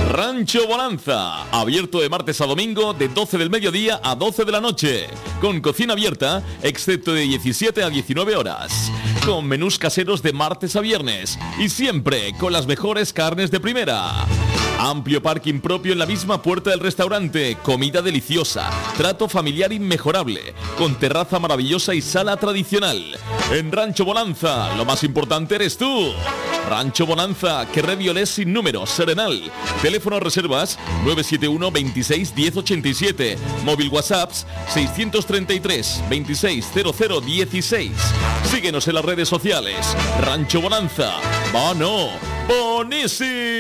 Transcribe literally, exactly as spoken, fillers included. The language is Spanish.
Rancho Bonanza, abierto de martes a domingo de doce del mediodía a doce de la noche, con cocina abierta, excepto de diecisiete a diecinueve horas, con menús caseros de martes a viernes y siempre con las mejores carnes de primera. Amplio parking propio en la misma puerta del restaurante, comida deliciosa, trato familiar inmejorable, con terraza maravillosa y sala tradicional. En Rancho Bonanza, lo más importante eres tú. Rancho Bonanza, que Violés sin número, Serenal. Teléfono reservas nueve siete uno, veintiséis, diez ochenta y siete. Móvil WhatsApps seiscientos treinta y tres, veintiséis, cero cero dieciséis. Síguenos en las redes sociales. Rancho Bonanza. ¡Bono! ¡Bonísimo!